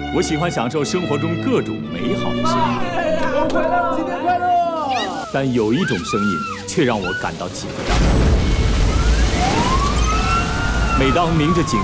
我喜欢享受生活中各种美好的声音。 生日快乐，新年快乐！ 但有一种声音却让我感到紧张。每当鸣着警